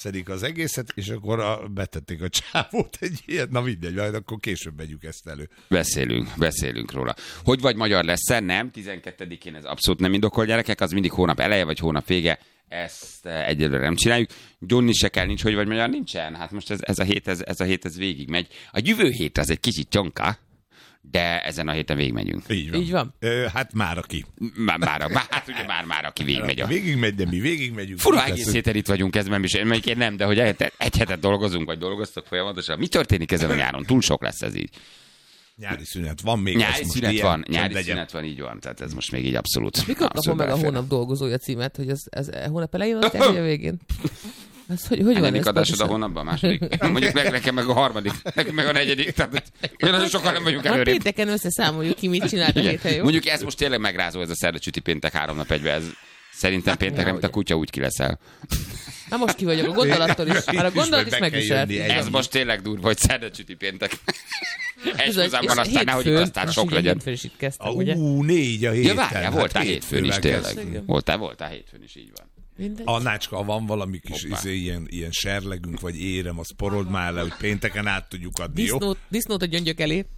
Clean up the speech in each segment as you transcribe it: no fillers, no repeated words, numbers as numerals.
beterjesztenik az egészet, és akkor betették a csávót egy ilyet, na mindegy, majd akkor később vegyük ezt elő. Beszélünk róla. Hogy vagy magyar lesz-e? Nem, 12-én ez abszolút nem indokol, gyerekek, az mindig hónap eleje vagy hónap vége, ezt egyelőre nem csináljuk. Gyónni se kell, nincs, hogy vagy magyar, nincsen. Hát most ez a hét végig megy. A jövő hét az egy kicsit csonka, de ezen a héten végigmegyünk. Így van. Hát már aki. Hát ugye már aki végigmegy. Végigmegy, de mi végigmegyünk. Fura egész héten itt vagyunk ezben is. Én nem, de hogy egy hetet dolgozunk, vagy dolgoztok folyamatosan. Mi történik ezen a nyáron? Túl sok lesz ez így. Nyári szünet van még. Nyári szünet van, így van. Tehát ez most még így abszolút. Mikor kapom meg a hónap dolgozója címet, hogy ez hónap elején vagy a végén? Ez hogy van ez? Adásod a hónapban, második? Mondjuk nekem meg a harmadik, nekünk meg a negyedik. Tehát nagyon sokan nem vagyunk előrébb. Pénteken összeszámoljuk ki, mit csinált a héten, jó? Mondjuk ez most tényleg megrázó, ez a szerda-csüti péntek 3 nap egybe. Ez szerintem péntekre, mint a kutya, úgy ki leszel. Na most ki vagyok, a gondolattól is. Már a gondolat is megviselt. Ez most tényleg durva, hogy szerda-csüti péntek. Egyhozamban aztán nehogy itt aztán sok legyen. 4 a héten. Ja, várjál, voltál hétfőn is tényleg. Voltál hétfőn is, így van. Annácska, van valami kis ilyen serlegünk, vagy érem, az porold már le, hogy pénteken át tudjuk adni, jó? Disznót a gyöngyök elé.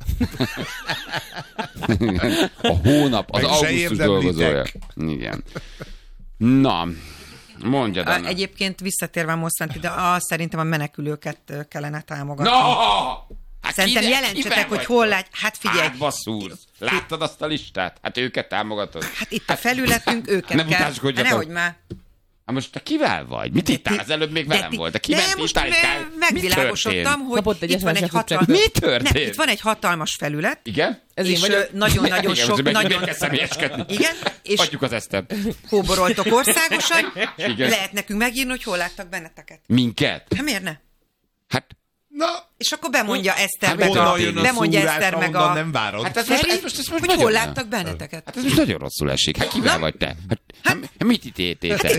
A hónap, az augusztus dolgozója. Igen. Na, mondjad, Anna. Egyébként visszatérve most, de szerintem a menekülőket kellene támogatni. No! Hát szerintem jelentsetek, hogy hol lát. Hát figyelj. Hát basszúr. Láttad azt a listát? Hát őket támogatod. Hát itt a felületünk, őket kell. Nehogy már. Hát most te kivel vagy? Mit ittál? Az előbb még velem volt. De kivel most megvilágosodtam, hogy itt van egy hatalmas... Mi történt? Itt van egy hatalmas felület. Igen? És nagyon-nagyon sok... Igen? És adjuk az Esztert. Kóboroltok országosan. Lehet nekünk megírni, hogy hol láttak benneteket. Minket? Hát miért ne? Hát... Na, és akkor bemondja Eszter meg a nem várod. Hát hogy hol láttak benneteket. Hát ez most nagyon rosszul esik. Hát kivel vagy te? Hát mit ítéltétek?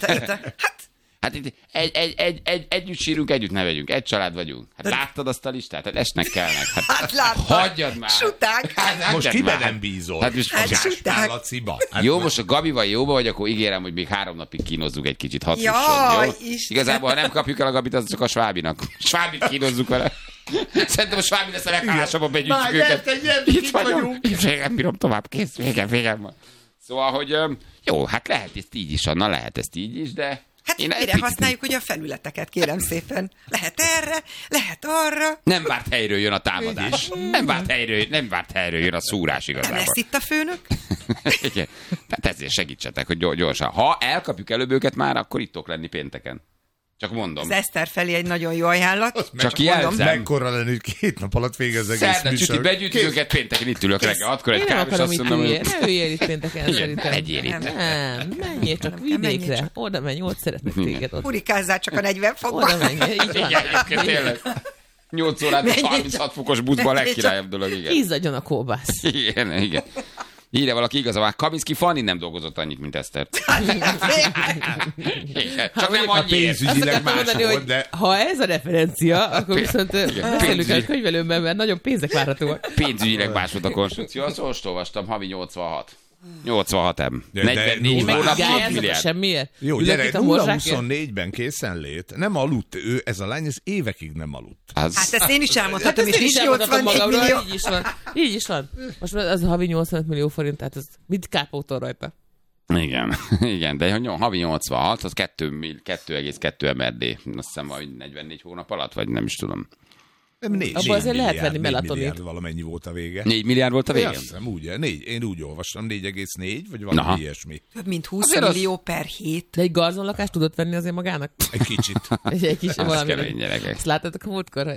Hát itt együtt sírunk, együtt nevetünk. Egy család vagyunk. Hát láttad azt a listát? Hát esnek kellnek. Hát láttam. Hagyjad már. Suták. Most kiben nem bízol? Hát suták. Jó, most a Gabival jóba vagy, akkor ígérem, hogy még 3 napig kínozzuk egy kicsit. Igazából, ha nem kapjuk el a Gabit, az csak a Svábinak. Svábit kínozzuk vele. Szerintem a Svábi lesz a leghálásabb, begyűjtjük őket. Itt vagyunk. Nem bírom tovább, kész, végem van. Szóval, hogy jó, hát lehet ezt így is, Anna, lehet ezt így is, de... Hát mire használjuk, hogy a felületeket, kérem szépen. Lehet erre, lehet arra. Nem várt helyről jön a támadás. Nem várt helyről jön a szúrás igazából. Nem lesz itt a főnök? Igen. Tehát ezért segítsetek, hogy gyorsan. Ha elkapjuk előbb őket már, akkor ittok lenni pénteken. Csak mondom. Az Eszter felé egy nagyon jó ajánlat. Csak jelzem. Mekkora lenne, hogy 2 nap alatt végez egész műsor. Szerda-csüti begyűjtünk őket, pénteken itt ülök reggel. Akkor egy kávés, azt mondom, hogy... Ne üljél itt pénteken, szerintem. Egyél itt. Nem, menjél csak vidékre. Oda menj, ott szeretnek téged. Hurikázzál csak a 40 fokban. Oda menj, így van. Igen, tényleg. 8 órát 36 fokos buszban a legkirályabb dolog, igen. Izzadjon a kóbász. Igen. Írja valaki igazából, Kaminski Fanni nem dolgozott annyit, mint Eszter. Csak nem annyi. Pénzügyileg más volt, de... Ha ez a referencia, akkor viszont beszélünk egy könyvelőmben, mert nagyon pénzek várhatóak. Pénzügyileg más volt a konstrukció. Azt most olvastam, havi 86. 86 M. 44 hónap, 2 milliárd. Semmiért? Jó, gyere, 0-24-ben készenlét. Nem aludt ő, ez a lány, ez évekig nem aludt. Hát ezt én is elmondhatom, és nincs 84 millió. Így is van. Most az a havi 85 millió forint, tehát ez mit kárpótol rajta? Igen, de havi 86, az 2,2 MRD. Azt hiszem, hogy 44 hónap alatt, vagy nem is tudom. Abban azért lehet venni melatonit. 4 milliárd valamennyi volt a vége. 4 milliárd volt a vége? Azt hiszem, úgy, én úgy olvastam, 4,4, vagy valami ilyesmi. Több mint 20 millió per hét. De egy garzonlakást tudott venni azért magának? Egy kicsit. egy kis valami. Kemény gyerekek. Ezt láttatok a múltkor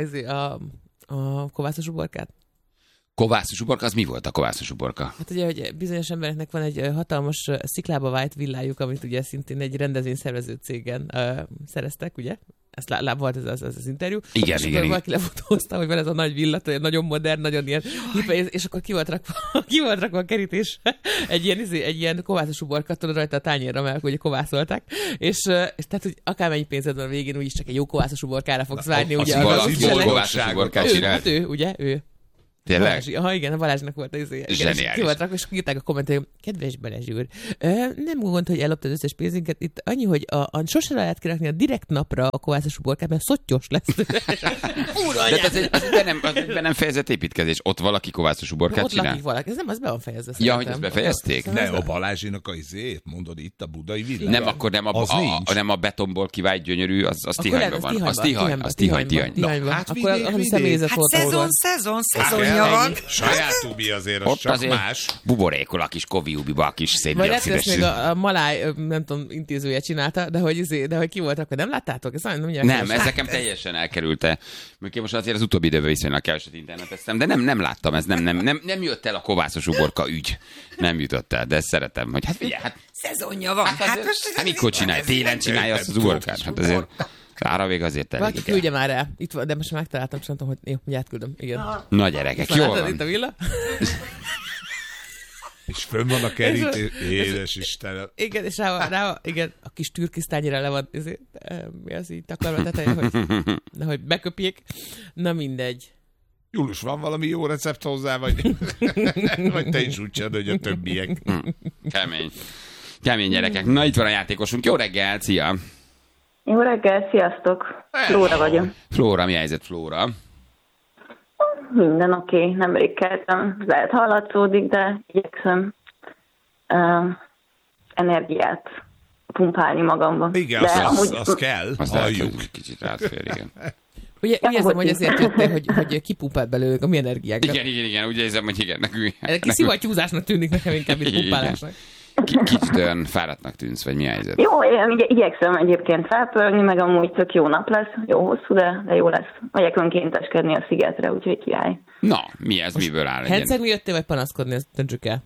a kovászos uborkát? Kovászos uborka, az mi volt a kovászos uborka? Hát ugye, hogy bizonyos embereknek van egy hatalmas sziklába vájt villájuk, amit ugye szintén egy rendezvényszervező cégen szereztek, ugye? Ezt volt ez az interjú. Igen. Valaki lefotózta, hogy van ez a nagy villa, nagyon modern, nagyon ilyen és akkor ki volt rakva a kerítés egy ilyen kovászos uborka, tudod, rajta a tányérra, mert ugye kovászolták, és tehát, hogy akármennyi pénzed van a végén, úgyis csak egy jó kovászos uborkára fogsz várni. Ugye valaki jó kovászos uborkát csinált. Hát ő. Tényleg? Igen, a Balázsnak volt az zseniális. Ki volt rakva, és írták a kommentelők, kedves Balázs úr, nem gond, hogy elloptad az összes pénzünket, itt annyi, hogy sosem lehet kirakni a direkt napra a kovászos uborkát, mert szottyos lesz. De ez be nem fejezett építkezés. Ott valaki kovászos uborkát csinál? Ott lakik valaki, ez nem, az be van fejezve. Ja, hogy ezt befejezték? Nem, a Balázsinak a izét, mondod itt a budai villám. Nem, akkor nem a betonból kivált gyönyörű, az Tihanyban van. Az Tihany. Hát akkor az személyzet volt. Szezonja van. Sajátúbi azért, az ott csak azért más. Buborékol a kis koviubiba, a kis Vagy lehet, hogy széndioxides. ezt még a Maláj, nem tudom, intézője csinálta, de hogy ki volt, akkor nem láttátok? Ez Nem, ez nekem teljesen elkerülte. Most azért az utóbbi időben viszonylag keveset interneteztem, de nem láttam, ez nem jött el a kovászos uborka ügy. Nem jutott el, de ezt szeretem, hogy hát figyelj, Szezonja van. Hát mikor csinálja? Télen csinálja azt az uborkát? Hát azért ára vég azért elég. Valaki küldje már el. Itt van, de most megtaláltam, és mondtam, hogy jó, hogy átküldöm. Igen. Na gyerekek, jól van. Itt a villa. És fönn van a kerítés. Édes Istenem. Igen, és rá igen, a kis türkisztányira le van, mi az így takarva teteje, hogy beköpjék. Na mindegy. Július, van valami jó recept hozzá, vagy te is úgy csinálod, hogy a többiek. Kemény gyerekek. Na itt van a játékosunk. Jó reggel, szia! Jó reggel, sziasztok! Flóra vagyok. Flóra, mi a helyzet, Flóra? Minden oké, nemrég keltem. Lehet hallatszódik, de igyekszem energiát pumpálni magamban. Igen, az kell, azt halljuk. Kicsit rátfér, igen. Ugye úgy érzem, hogy ezért jöttél, hogy kipumpált belőlük a mi energiákat. Igen, úgy érzem, hogy igen, nekünk. Ez kis szivattyúzásnak tűnik nekem inkább, mint pumpálásnak. Kicsit olyan fáradtnak tűnsz, vagy mi a helyzet? Jó, én igyekszem egyébként felpörni, meg amúgy tök jó nap lesz, jó hosszú, de jó lesz. Megyek önkénteskedni a szigetre, úgyhogy király. Na, mi ez, miből áll? Hencegni jöttél, vagy panaszkodni, ezt döntsük el.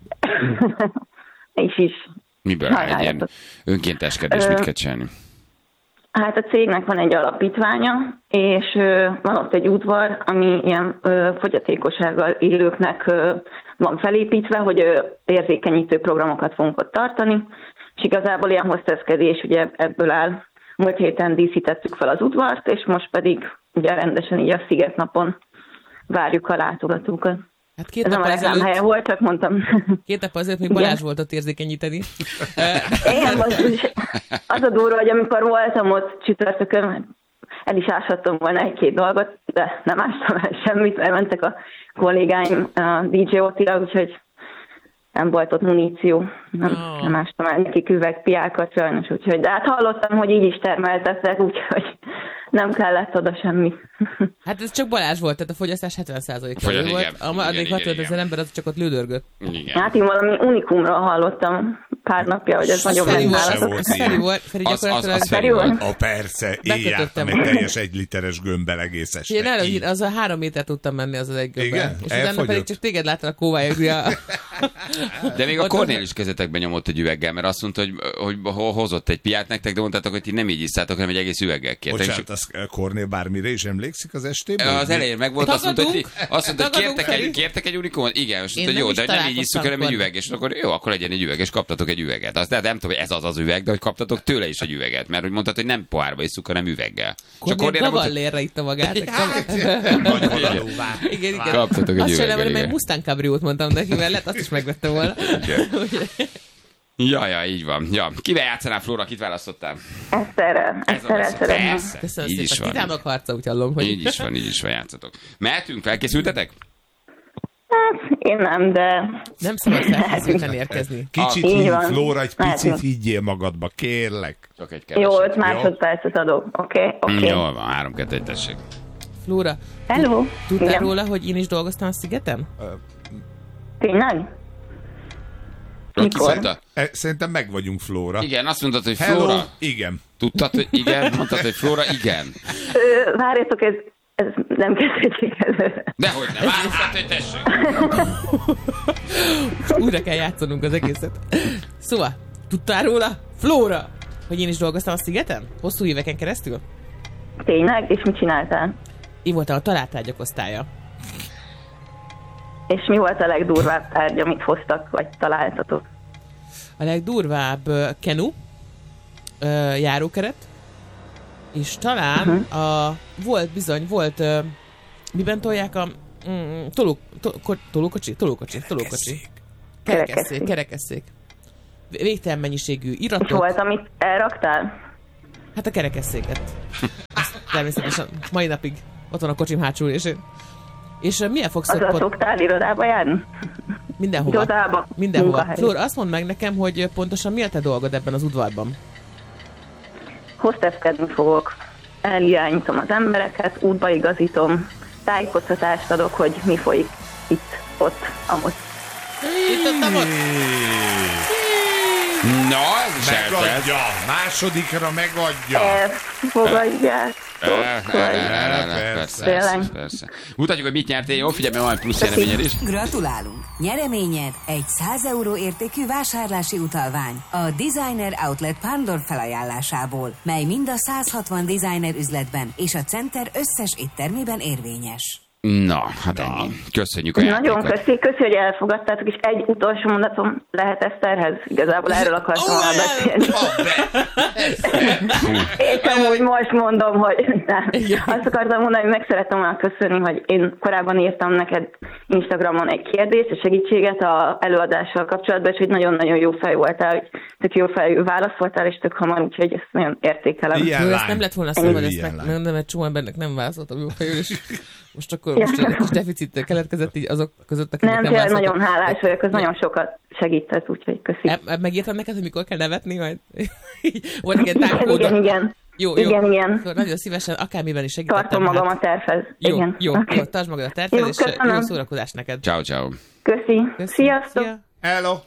is. Miből áll egy ilyen önkénteskedés, mit kell csinálni? Hát a cégnek van egy alapítványa, és van ott egy udvar, ami ilyen fogyatékossággal élőknek van felépítve, hogy érzékenyítő programokat fogunk ott tartani, és igazából ilyen hostesskedés ugye ebből áll. Múlt héten díszítettük fel az udvart, és most pedig ugye rendesen így a szigetnapon várjuk a látogatókat. Hát két ez nap nem a reklámhelye volt, csak mondtam. Két nap azért még Balázs volt ott érzékenyíteni. Igen, az a durva, hogy amikor voltam ott csütörtökön, el is áshattam volna egy-két dolgot, de nem ástam el semmit, mert mentek a kollégáim a DJ Ottira, úgyhogy nem volt ott muníció. Nem ástam el nekik üvegpiákat sajnos, úgyhogy, de hát hallottam, hogy így is termeltettek, úgyhogy nem kellett oda semmi. Hát ez csak Balázs volt, tehát a fogyasztás 70%-a volt. Addig 65 000 ember, az csak ott lődörgött. Igen. Hát én valami unikumról hallottam pár napja, hogy ez nagyon megnálatok. Feri volt. Feri gyakorlatilag. Feri volt. Persze, én jártam egy teljes 1 literes gömbbel egész este. Én az a 3 méter tudtam menni az egy gömbben. Igen? És utána pedig csak téged láttam a kóvályogja. De még a Kornél is kezetekben nyomott egy üveggel, mert azt mondta, hogy hozott egy piát nektek, de mondtátok, hogy ti nem így iszátok, hanem egy egész üveggel kértek. Bocsánat, az Kornél bármire is emlékszik az estében? Az elején meg volt, azt mondta, hogy kértek egy unikumot? Igen, most mondta, hogy jó, de nem így isszuk, hanem egy üveg, és akkor jó, akkor legyen egy üveg, és kaptatok egy üveget. Azt nem tudom, hogy ez az üveg, de hogy kaptatok tőle is egy üveget, mert hogy mondtad, hogy nem pohárba isszuk, hanem üveggel. Kornél kavallérre itta magát. Igen. Kaptatok egy üveggel. Azt sem, Mustang Cabriót mondtam neki mellett, azt is megvettem volna. Ja, így van. Ja. Kivel játszanál, Flóra? Kit választottál? Eszterrel szeretném. Köszönöm szépen. Titának harca, úgy hallom, hogy... Így is van, játszatok. Mehetünk? Felkészültetek? Hát, én nem, de... Nem szabad felkészülten érkezni. Kicsit higgy, Flóra, egy picit higgyél magadba, kérlek. Csak egy keveset. Jó, 5 másodpercet adok. Oké. Jól van, 3-2-1, tessék. Flóra, hello. Tudtál róla, hogy én is dolgoztam a szigeten? Tényleg? Mikor? Szerintem meg vagyunk, Flóra. Igen, azt mondtad, hogy Hello. Flóra. Igen. Tudtad, hogy igen? Mondtad, hogy Flóra, igen. Várjatok, ez nem kezdődik előre. Dehogy nem, 3-2-1, tessék. Újra kell játszanunk az egészet. Szóval, tudtál róla, Flóra, hogy én is dolgoztam a szigeten? Hosszú éveken keresztül? Tényleg? És mit csináltál? Én voltam a találtárgyak osztálya. És mi volt a legdurvább tárgy, amit hoztak, vagy találtatok? A legdurvább kenu, járókeret, és talán volt, miben tolják Tolókocsi. Kerekesszék. Végtelen mennyiségű iratok. És volt, amit elraktál? Hát a kerekesszéket. Természetesen mai napig ott van a kocsim hátsó ülésén. És milyen fogsz... Azzal szoktál irodába járni? Mindenhova. Flóra, azt mondd meg nekem, hogy pontosan mi a te dolgod ebben az udvarban? Hostesskedni fogok. Elirányítom az embereket, útba igazítom, tájékoztatást adok, hogy mi folyik itt, ott, amott. Na, ez is megadja. Másodikra megadja. Elfogadják. Persze. Mutatjuk, hogy mit nyertél. Jó, figyelj, mert van plusz nyereményed is. Gratulálunk! Nyereményed egy 100 euró értékű vásárlási utalvány a Designer Outlet Pándor felajánlásából, mely mind a 160 designer üzletben és a Center összes éttermében érvényes. Na, hát ennyi. Köszönjük a játékot. Nagyon köszi, hogy elfogadtátok, és egy utolsó mondatom lehet Eszterhez. Igazából erről akartam volna beszélni. És úgy most mondom, hogy azt akartam mondani, hogy meg szerettem volna köszönni, hogy én korábban írtam neked Instagramon egy kérdést, egy segítséget az előadással kapcsolatban, és hogy nagyon-nagyon jó fej voltál, hogy tök jó fejű válaszoltál, és tök hamar, úgyhogy ezt nagyon értékelem. Ezt nem lett volna szabad, ezt megmondom, mert csomó embernek nem válaszoltam jó fejű, és most akkor most egy kis deficit keletkezett így azok között, akiknek nem válaszoltam. Nem, nagyon hálás vagyok, ez nagyon sokat segített, úgyhogy köszi. Megírtam neked, hogy mikor kell nevetni, majd volt egy ilyen támkódon. Igen. Jó. Igen. Szóval nagyon szívesen, akármiben is segítettem. Tartom magam a tervhez. Jó, tartsd magad a tervhez, és jó szórakozás neked. Ciao. Köszi. Sziasztok. Hello.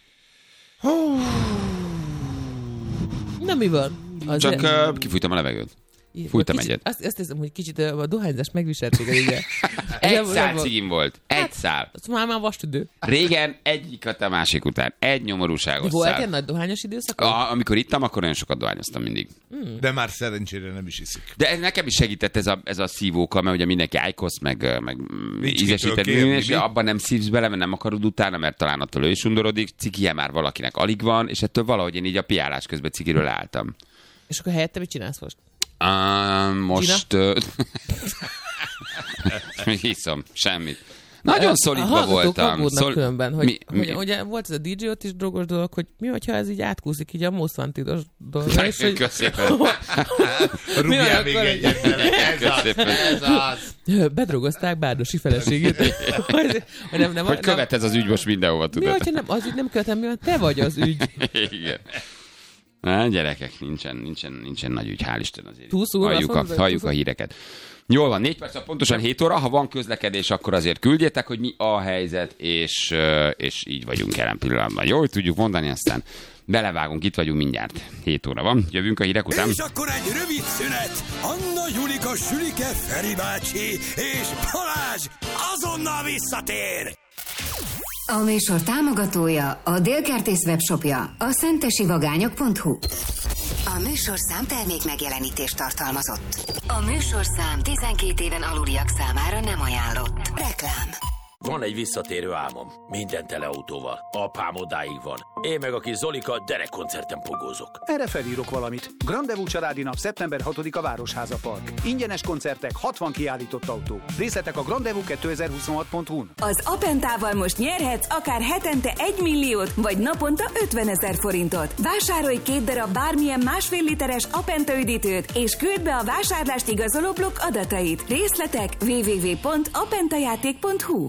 Na mi van? Csak kifújtam a levegőt. Fújtam egyet. Azt hiszem, hogy kicsit a dohányzás megviseltsége, ugye? Egy szál cigim volt. Egy szál. Az már vastüdő. Régen egyiket a másik után. Egy nyomorúságos szál. Volt ilyen nagy dohányos időszak? Amikor ittam, akkor nagyon sokat dohányoztam mindig. De már szerencsére nem is iszik. De nekem is segített ez a szívóka, mert ugye mindenki ájkosz, meg ízesített, és abban nem szívsz bele, mert nem akarod utána, mert talán attól ő is undorodik. Cikije már valakinek alig van, és ettől valahogy én így a piálás közben cikiről álltam. És akkor helyette mit csinálsz most? Most... hiszem, semmit. Nagyon szolidba voltam. Különben, hogy ugye volt ez a DJ ott is drogos dolog, hogy mi, hogyha ez így átkúszik így a Most Wanted-os dolga. Köszönöm. Rúgjál még egyet. Ez az. Bedrogozták Bárdosi feleségét. Hogy követ ez az ügy most mindenhova, tudod? Mi, hogyha nem, az ügy nem követem, mi, te vagy az ügy. Igen. Na, gyerekek, nincsen nagy ügy, hál' Isten azért. Halljuk a híreket. Jól van, 4 perc, pontosan 7 óra, ha van közlekedés, akkor azért küldjétek, hogy mi a helyzet, és így vagyunk jelen pillanatban. Jó, hogy tudjuk mondani, aztán belevágunk, itt vagyunk mindjárt. 7 óra van, jövünk a hírek után. És akkor egy rövid szünet. Anna, Julika, Sülike, Feri bácsi és Balázs azonnal visszatér. A műsor támogatója a Délkertész webshopja, a szentesivagányok.hu. A műsorszám termék megjelenítést tartalmazott. A műsorszám 12 éven aluliak számára nem ajánlott. Reklám. Van egy visszatérő álmom. Minden teleautóval. Apám odáig van. Én meg a kis Zolika derekkoncerten pogózok. Erre felírok valamit. Grandevú családi nap szeptember 6-a Városháza Park. Ingyenes koncertek, 60 kiállított autó. Részletek a grandevú2026.hu-n. Az Apentával most nyerhetsz akár hetente 1 milliót, vagy naponta 50 000 forintot. Vásárolj 2 darab bármilyen 1,5 literes Apenta üdítőt, és küld be a vásárlást igazoló blokk adatait. Részletek www.apentajáték.hu.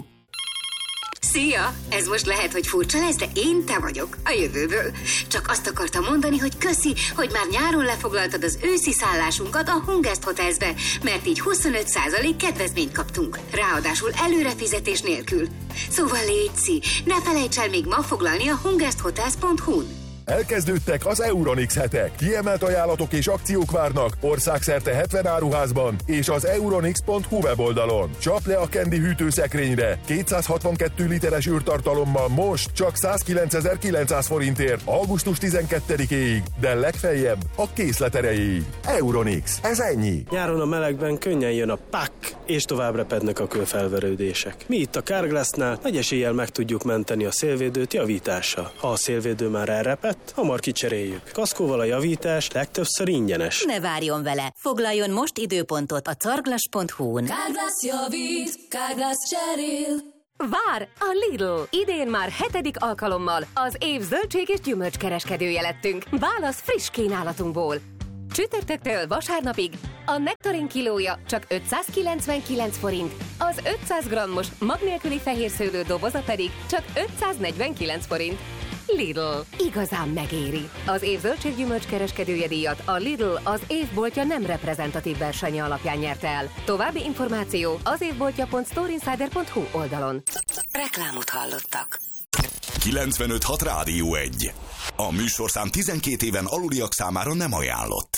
Szia! Ez most lehet, hogy furcsa lesz, de én te vagyok, a jövőből. Csak azt akartam mondani, hogy köszi, hogy már nyáron lefoglaltad az őszi szállásunkat a Hungest Hotelsbe, mert így 25% kedvezményt kaptunk. Ráadásul előrefizetés nélkül. Szóval létszi, ne felejts el még ma foglalni a hungesthotels.hu-n. Elkezdődtek az Euronix hetek. Kiemelt ajánlatok és akciók várnak országszerte 70 áruházban és az euronix.hu weboldalon. Csap le a Candy hűtőszekrényre 262 literes űrtartalommal most csak 109.900 forintért augusztus 12-éig, de legfeljebb a készlet erejéig. Euronix. Ez ennyi. Nyáron a melegben könnyen jön a pak, és tovább repednek a kőfelverődések. Mi itt a Carglassnál nagy eséllyel meg tudjuk menteni a szélvédőt javítással. Ha a szélvédő már elrepett, Hát, hamar kicseréljük. Kaszkóval a javítás legtöbbször ingyenes. Ne várjon vele. Foglaljon most időpontot a carglass.hu-n. Carglass javít, Carglass cserél. Vár a Lidl! Idén már 7. alkalommal az év zöldség és gyümölcskereskedője lettünk. Válasz friss kínálatunkból. Csütörtöktől vasárnapig a nektarin kilója csak 599 forint, az 500 grammos mag nélküli fehérszőlő doboza pedig csak 549 forint. Lidl. Igazán megéri. Az év zöldséggyümölcskereskedője díjat a Lidl az évboltja nem reprezentatív versenye alapján nyerte el. További információ az évboltja.storeinsider.hu oldalon. Reklámot hallottak. 95.6 Rádió 1. A műsorszám 12 éven aluliak számára nem ajánlott.